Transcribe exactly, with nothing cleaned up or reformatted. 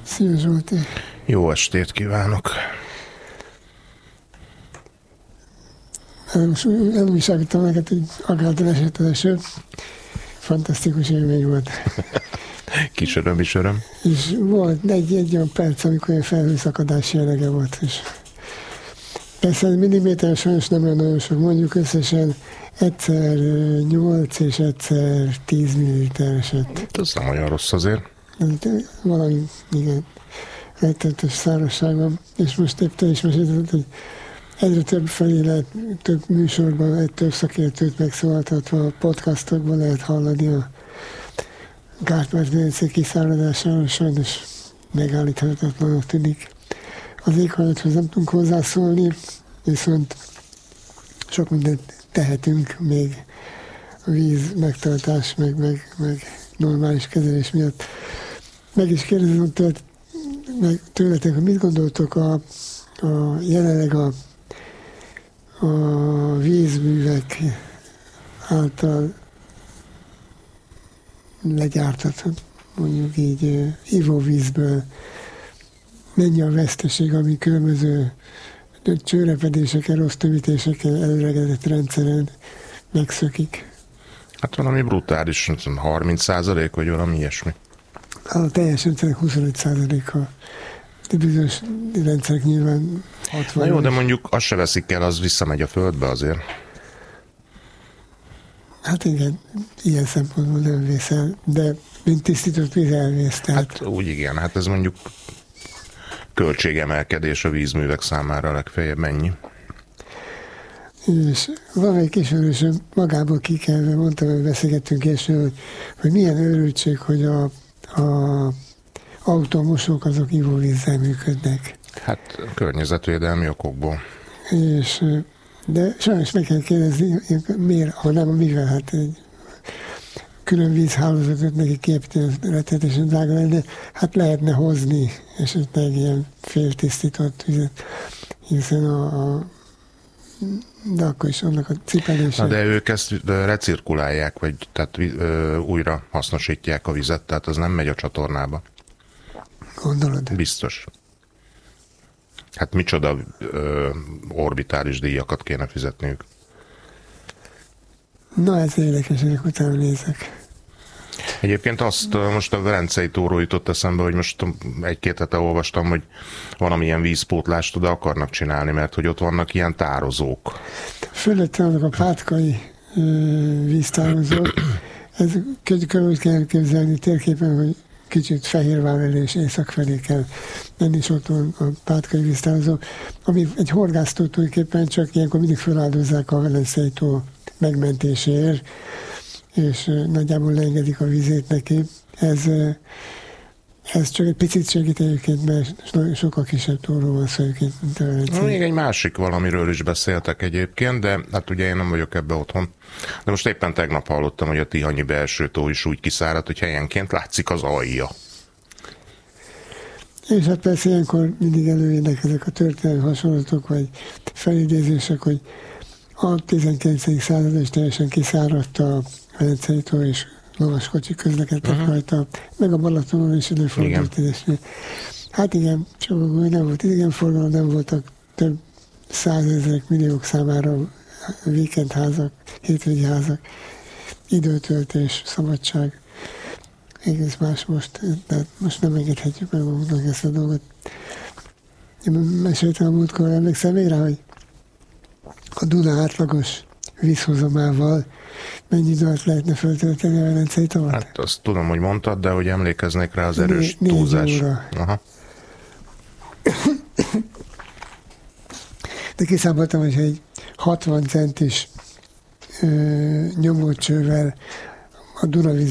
Szia Zsolti! Jó estét kívánok! Most elújságítom neked, hogy akártól esett az eső. Fantasztikus élmény volt. Kis öröm is öröm. És volt egy, egy olyan perc, amikor olyan felhőszakadás jellege volt. És persze milliméter sajnos nem olyan nagyon sok, mondjuk összesen egyszer nyolc és egyszer tíz milliliter esett. Ez nem olyan rossz azért. Valami, igen, rettenetes szárazság van. És most épp te is mesélted, hogy egyre több felé lehet, több műsorban, egy több szakértőt megszólaltatva, a podcastokban lehet hallani a Kárpát-medencé kiszáradásáról, sajnos megállíthatatlannak tűnik. Az éghajlathoz nem tudunk hozzászólni, viszont sok mindent tehetünk még a víz megtartás, meg, meg, meg normális kezelés miatt. Meg is kérdezem tőlet, meg tőletek, hogy mit gondoltok a, a jelenleg a, a vízművek által legyártott, mondjuk így ivóvízből mennyi a veszteség, ami különböző csőrepedéseken, rossz tömítésekkel előregedett rendszeren megszökik. Hát valami brutális, harminc százalék, vagy valami ilyesmi. A teljes rendszerek huszonöt százaléka, de bizonyos rendszerek nyilván hatvan. Na jó, de mondjuk azt se veszik el, az visszamegy a földbe azért. Hát igen, ilyen szempontból nem vészel, de mint tisztított víz elvész. Tehát... Hát úgy igen, hát ez mondjuk költségemelkedés a vízművek számára legfeljebb mennyi. És valamelyik ismerősöm magából kikelve, mondtam, hogy beszélgettünk később, hogy, hogy milyen őrültség, hogy a, a autómosók azok ivóvízzel működnek. Hát környezetvédelmi okokból. És, de sajnos meg kell kérdezni, miért, ha nem, mivel, hát egy külön vízhálózatot neki kiépíteni, rettenetesen drága lenne, hát lehetne hozni esetleg ilyen féltisztított vizet, hiszen a, a de akkor is annak a cipelése. Na de ők ezt recirkulálják, vagy tehát ö, újra hasznosítják a vizet, tehát az nem megy a csatornába. Gondolod? Biztos. Hát micsoda ö, orbitális díjakat kéne fizetniük. Na ez érdekes, hogy utána nézek. Egyébként azt most a Velencei tóról jutott eszembe, hogy most egy-két hete olvastam, hogy valamilyen vízpótlást oda akarnak csinálni, mert hogy ott vannak ilyen tározók. Fölött vannak a pátkai ö, víztározók. Ez körül kell képzelni térképen, hogy kicsit Fehérvár elé és észak felé kell menni, és ott van a pátkai víztározó, ami egy horgásztó tulajdonképpen, csak ilyenkor mindig feláldozzák a Velencei tó megmentéséért, és nagyjából leengedik a vizét neki. Ez, ez csak egy picit segít egyébként, mert sokkal kisebb tóról van szó egyébként, mint a Velencei. Még egy másik valamiről is beszéltek egyébként, de hát ugye én nem vagyok ebbe otthon. De most éppen tegnap hallottam, hogy a Tihanyi belső tó is úgy kiszáradt, hogy helyenként látszik az alja. És hát persze ilyenkor mindig előjönnek ezek a történelmi hasonlatok, vagy felidézések, hogy a tizenkilencedik században is teljesen kiszáradt a Velencei tó, és lovaskocsi közlekedtek uh-huh. rajta, meg a Balatonon is előfordult ilyesmi. Hát igen, csak akkor nem volt idegenforgalom, nem voltak több százezrek, milliók számára víkendházak, hétvégi házak, időtöltés, szabadság. Egész más most, de most nem engedhetjük meg magunknak ezt a dolgot. Én meséltem a múltkor, emlékszem még rá, hogy a Duna átlagos vízhozamával mennyi időt lehetne föltölteni a Velencei tavat? Hát azt tudom, hogy mondtad, de hogy emlékeznék rá az erős Né- túlzás. Aha. De kiszámoltam, hogy egy hatvan centis ö, nyomócsővel a Duna